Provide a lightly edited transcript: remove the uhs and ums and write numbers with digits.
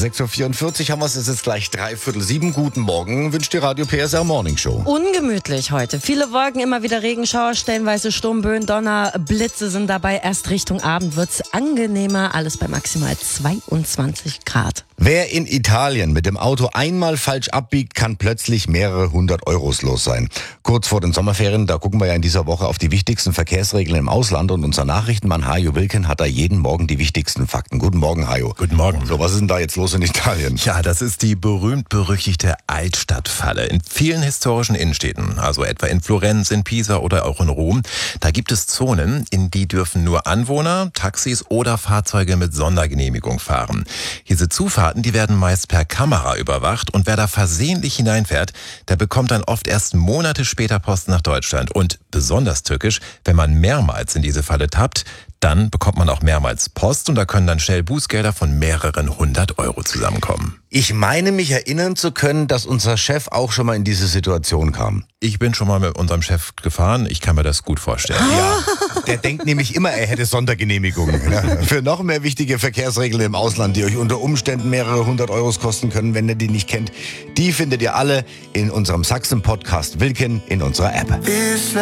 6.44 Uhr haben wir es, jetzt gleich 6:45. Guten Morgen, wünscht die Radio PSR Morning Show. Ungemütlich heute. Viele Wolken, immer wieder Regenschauer, stellenweise Sturmböen, Donner, Blitze sind dabei. Erst Richtung Abend wird's angenehmer, alles bei maximal 22 Grad. Wer in Italien mit dem Auto einmal falsch abbiegt, kann plötzlich mehrere 100 Euros los sein. Kurz vor den Sommerferien, da gucken wir ja in dieser Woche auf die wichtigsten Verkehrsregeln im Ausland und unser Nachrichtenmann Hajo Wilken hat da jeden Morgen die wichtigsten Fakten. Guten Morgen, Hajo. Guten Morgen. So, was ist denn da jetzt los in Italien? Ja, das ist die berühmt-berüchtigte Altstadtfalle. In vielen historischen Innenstädten, also etwa in Florenz, in Pisa oder auch in Rom, da gibt es Zonen, in die dürfen nur Anwohner, Taxis oder Fahrzeuge mit Sondergenehmigung fahren. Diese Zufahrten, die werden meist per Kamera überwacht und wer da versehentlich hineinfährt, der bekommt dann oft erst Monate später Post nach Deutschland. Und besonders tückisch, wenn man mehrmals in diese Falle tappt, dann bekommt man auch mehrmals Post und da können dann schnell Bußgelder von mehreren 100 Euro zusammenkommen. Ich meine mich erinnern zu können, dass unser Chef auch schon mal in diese Situation kam. Ich bin schon mal mit unserem Chef gefahren, ich kann mir das gut vorstellen. Ja, der denkt nämlich immer, er hätte Sondergenehmigungen. Ja. Für noch mehr wichtige Verkehrsregeln im Ausland, die euch unter Umständen mehrere 100 Euros kosten können, wenn ihr die nicht kennt, die findet ihr alle in unserem Sachsen-Podcast Wilken in unserer App.